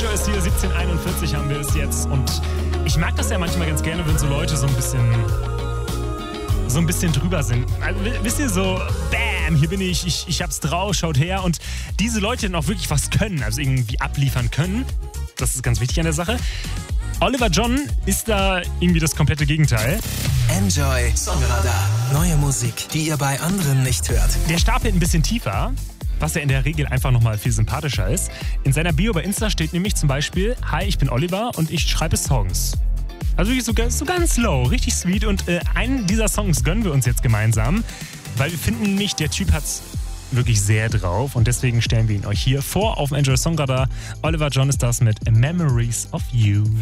Enjoy ist hier, 17:41 haben wir es jetzt. Und ich mag das ja manchmal ganz gerne, wenn so Leute so ein bisschen drüber sind. Also, wisst ihr, so, bam, hier bin ich hab's drauf, schaut her. Und diese Leute dann auch wirklich was können, also irgendwie abliefern können. Das ist ganz wichtig an der Sache. Oliver John ist da irgendwie das komplette Gegenteil. Enjoy Songradar. Neue Musik, die ihr bei anderen nicht hört. Der stapelt ein bisschen tiefer, was ja in der Regel einfach nochmal viel sympathischer ist. In seiner Bio bei Insta steht nämlich zum Beispiel: Hi, ich bin Oliver und ich schreibe Songs. Also wirklich so ganz low, richtig sweet. Und einen dieser Songs gönnen wir uns jetzt gemeinsam, weil wir finden nämlich, der Typ hat's wirklich sehr drauf. Und deswegen stellen wir ihn euch hier vor auf Enjoy Songradar. Oliver John ist das mit Memories of You.